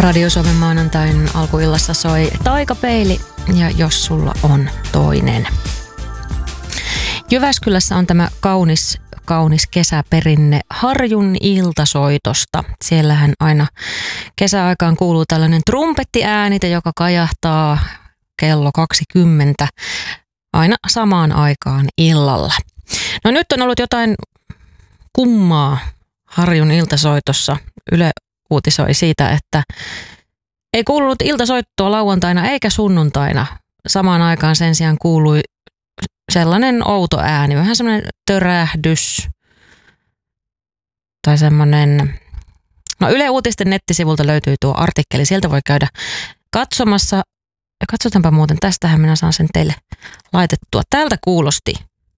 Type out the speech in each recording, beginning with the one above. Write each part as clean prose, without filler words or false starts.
Radio Suomen maanantain alkuillassa soi Taikapeili ja Jos sulla on toinen. Jyväskylässä on tämä kaunis kesäperinne Harjun iltasoitosta. Siellähän aina kesäaikaan kuuluu tällainen trumpettiäänite, joka kajahtaa kello 20 aina samaan aikaan illalla. No nyt on ollut jotain kummaa Harjun iltasoitossa. Yle uutisoi siitä, että ei kuulunut iltasoittoa lauantaina eikä sunnuntaina. Samaan aikaan sen sijaan kuului sellainen outo ääni, vähän semmoinen törähdys tai semmoinen. No Yle Uutisten nettisivulta löytyy tuo artikkeli, sieltä voi käydä katsomassa. Katsotaanpa muuten, tästähän minä saan sen teille laitettua. Täältä kuulosti.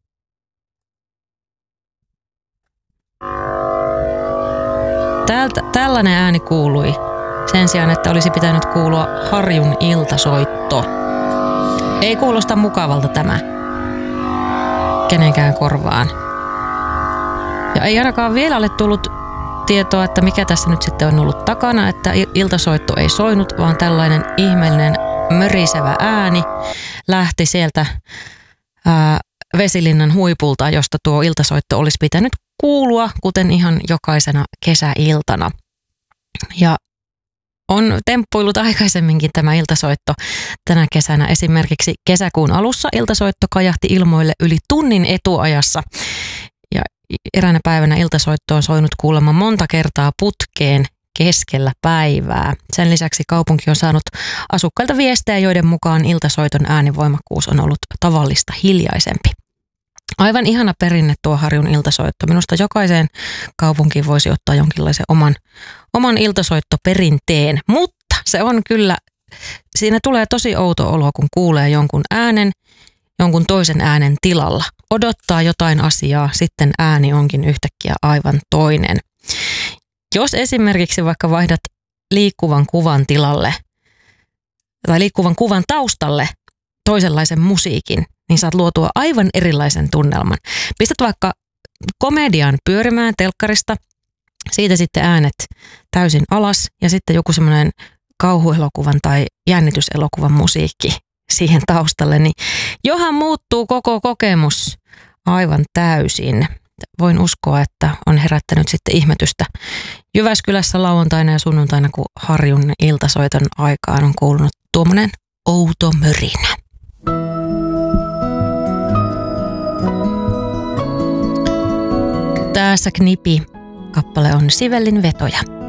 Tällainen ääni kuului sen sijaan, että olisi pitänyt kuulua Harjun iltasoitto. Ei kuulosta mukavalta tämä kenenkään korvaan. Ja ei ainakaan vielä ole tullut tietoa, että mikä tässä nyt sitten on ollut takana, että iltasoitto ei soinut, vaan tällainen ihmeellinen mörisevä ääni lähti sieltä Vesilinnan huipulta, josta tuo iltasoitto olisi pitänyt kuulua, kuten ihan jokaisena kesäiltana. Ja on temppuillut aikaisemminkin tämä iltasoitto tänä kesänä. Esimerkiksi kesäkuun alussa iltasoitto kajahti ilmoille yli tunnin etuajassa. Ja eräänä päivänä iltasoitto on soinut kuulemma monta kertaa putkeen keskellä päivää. Sen lisäksi kaupunki on saanut asukkailta viestejä, joiden mukaan iltasoiton äänivoimakkuus on ollut tavallista hiljaisempi. Aivan ihana perinne tuo Harjun iltasoitto. Minusta jokaiseen kaupunkiin voisi ottaa jonkinlaisen oman iltasoittoperinteen, mutta se on kyllä, siinä tulee tosi outo olo, kun kuulee jonkun toisen äänen tilalla. Odottaa jotain asiaa, sitten ääni onkin yhtäkkiä aivan toinen. Jos esimerkiksi vaikka vaihdat liikkuvan kuvan tilalle tai liikkuvan kuvan taustalle toisenlaisen musiikin, niin saat luotua aivan erilaisen tunnelman. Pistät vaikka komedian pyörimään telkkarista, siitä sitten äänet täysin alas ja sitten joku semmoinen kauhuelokuvan tai jännityselokuvan musiikki siihen taustalle, niin johan muuttuu koko kokemus aivan täysin. Voin uskoa, että on herättänyt sitten ihmetystä Jyväskylässä lauantaina ja sunnuntaina, kun Harjun iltasoiton aikaan on kuulunut tuommoinen outo mörinä. Tässä Knipi. Kappale on Sivellin vetoja.